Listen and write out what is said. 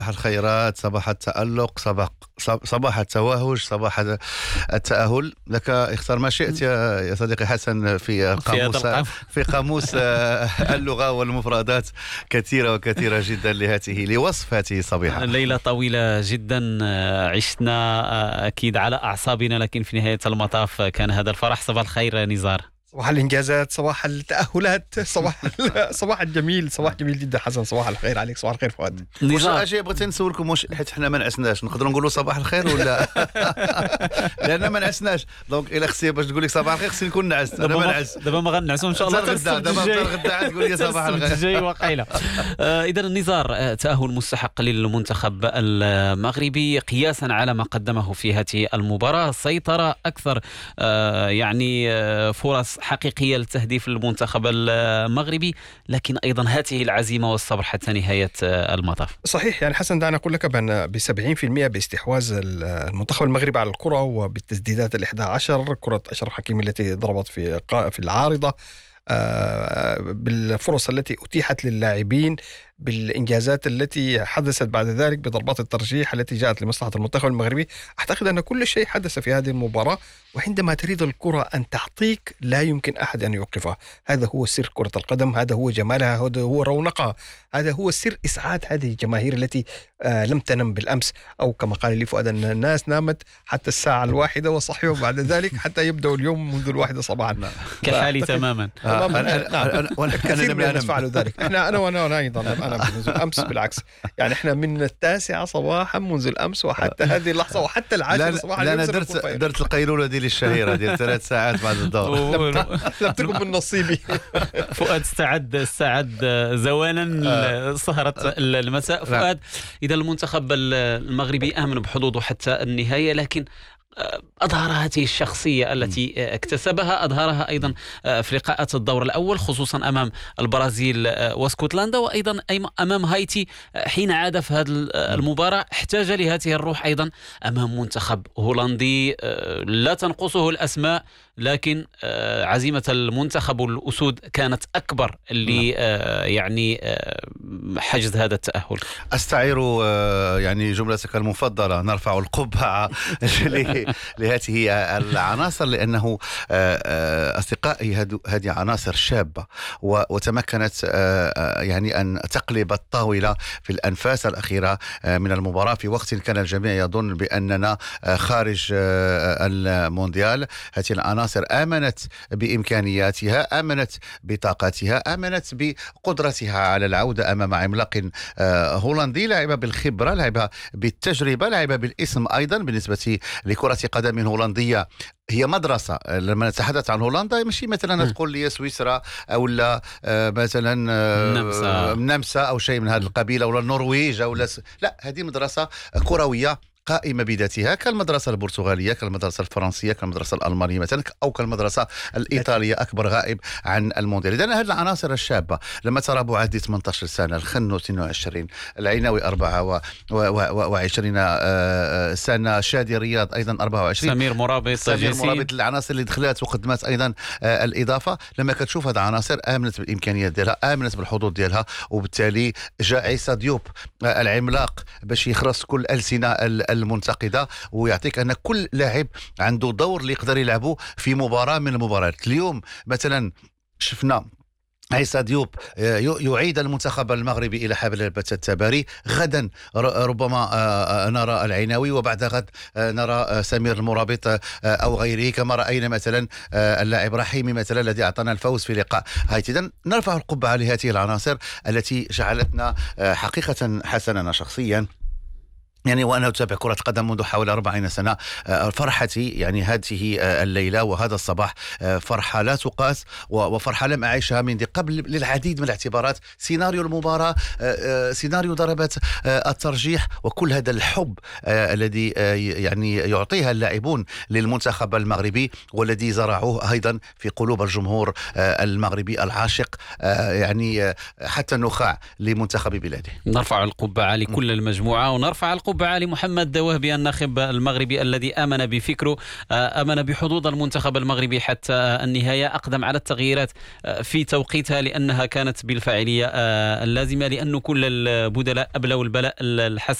الخيرات، صباح التألق، صباح التوهج، صباح التأهل. لك اختار ما شئت يا صديقي حسن في قاموس اللغة والمفردات كثيرة وكثيرة جدا لوصف هذه الصبيحة. ليلة طويلة جدا عشنا أكيد على أعصابنا، لكن في نهاية المطاف كان هذا الفرح. صباح الخير نزار. صباح الإنجازات، صباح التأهلات، صباح الجميل، صباح جميل جدا حسن. صباح الخير عليك، صباح الخير فؤاد. واش أشياء بغيت نسولكم، واش حيت حنا ما نعسناش نقدروا نقولوا صباح الخير ولا لأن ما نعسناش، دونك إلا خصني باش تقول لك صباح الخير خصني نكون نعست. أنا ما نعس دابا ما غنعسوا إن شاء الله. دابا غدا تقول لي صباح الخير جاي واقيلا. إذا النزار، تأهل مستحق للمنتخب المغربي قياسا على ما قدمه في هذه المباراة. سيطرة أكثر، يعني فرص حقيقية للتهديف للمنتخب المغربي، لكن أيضا هذه العزيمة والصبر حتى نهاية المطاف. صحيح، يعني حسن دعنا أقول لك بأن ب70% باستحواذ المنتخب المغربي على الكرة، وبالتسديدات 11 كرة أشرف حكيمي التي ضربت في العارضة، بالفرص التي أتيحت للاعبين، بالإنجازات التي حدثت بعد ذلك، بضربات الترجيح التي جاءت لمصلحة المنتخب المغربي. أعتقد أن كل شيء حدث في هذه المباراة، وعندما تريد الكرة أن تعطيك لا يمكن أحد أن يوقفها. هذا هو سر كرة القدم، هذا هو جمالها، هذا هو رونقها، هذا هو سر إسعاد هذه الجماهير التي لم تنم بالأمس، أو كما قال لي فؤاد أن الناس نامت حتى 1:01 وصحيوا بعد ذلك حتى يبدأوا اليوم منذ 1 صباحا. كحالي تماما. كثير من الناس فعلوا ذلك. أنا أيضا منذ الأمس بالعكس، يعني إحنا من 9 صباحا منذ الأمس وحتى هذه اللحظة وحتى 10 صباحا. أنا درت القيلولة دي الشهيرة ديال 3 ساعات بعد الدور. لم تكن من نصيبي. فؤاد استعد زوانا سهرة المساء. فؤاد، إذا المنتخب المغربي آمن بحظوظه حتى النهاية، لكن أظهر هذه الشخصية التي اكتسبها، أظهرها أيضا في لقاءات الدور الأول، خصوصا أمام البرازيل واسكتلندا، وأيضا أمام هايتي حين عاد في هذه المباراة. احتاج لهذه الروح أيضا أمام منتخب هولندي لا تنقصه الأسماء، لكن عزيمة المنتخب والأسود كانت أكبر اللي يعني حجز هذا التأهل. أستعير يعني جملتك المفضلة، نرفع القبعة لهذه العناصر، لأنه أصدقائي هذه عناصر شابة وتمكنت يعني أن تقلب الطاولة في الأنفاس الأخيرة من المباراة، في وقت كان الجميع يظن بأننا خارج المونديال. هذه العناصر آمنت بإمكانياتها، آمنت بطاقتها، آمنت بقدرتها على العودة أمام عملاق هولندي، لعب بالخبرة، لعب بالتجربة، لعب بالاسم أيضا. بالنسبة لكرة قدم هولندية هي مدرسة. لما نتحدث عن هولندا ماشي مثلا تقول لي سويسرا أو لا مثلا نمسا أو شيء من هذا القبيل، أو النرويج أو لا، هذه مدرسة كروية قائمة بذاتها، كالمدرسة البرتغالية، كالمدرسة الفرنسية، كالمدرسة الألمانية مثلا، أو كالمدرسة الإيطالية أكبر غائب عن المونديال. إذن هذه العناصر الشابة لما ترى بوعدي 18 سنة، الخنو 22، العيناوي 24 سنة، شادي رياض أيضا 24، سمير مرابط، العناصر اللي دخلت وقدمت أيضا الإضافة. لما كتشوف هذه العناصر آمنت بالإمكانيات ديالها، آمنت بالحظوظ ديالها، وبالتالي جاء عيسى ديوب العملاق باش يخرس كل ألسنة المنتقدة، ويعطيك أن كل لاعب عنده دور اللي يقدر يلعبه في مباراة من المباريات. اليوم مثلا شفنا عيسى ديوب يعيد المنتخب المغربي إلى حلبة التباري. غدا ربما نرى العيناوي، وبعد غد نرى سمير المرابط أو غيره، كما رأينا مثلا اللاعب رحيمي مثلا الذي أعطانا الفوز في لقاء هايتي. إذن نرفع القبعة لهذه العناصر التي جعلتنا حقيقة حسنا شخصيا، يعني وأنا أتابع كرة قدم منذ حوالي 40 سنة، فرحتي يعني هذه الليلة وهذا الصباح فرحة لا تقاس، وفرحة لم أعيشها من قبل للعديد من الاعتبارات. سيناريو المباراة، سيناريو ضربات الترجيح، وكل هذا الحب الذي يعني يعطيها اللاعبون للمنتخب المغربي، والذي زرعوه أيضا في قلوب الجمهور المغربي العاشق، يعني حتى النخاع لمنتخب بلاده. نرفع القبعة لكل المجموعة، ونرفع القبعة يعقوب علي محمد وهبي الناخب المغربي الذي آمن بفكره، آمن بحظوظ المنتخب المغربي حتى النهاية، أقدم على التغييرات في توقيتها لأنها كانت بالفاعلية اللازمة، لأن كل البدلاء أبلوا البلاء الحسن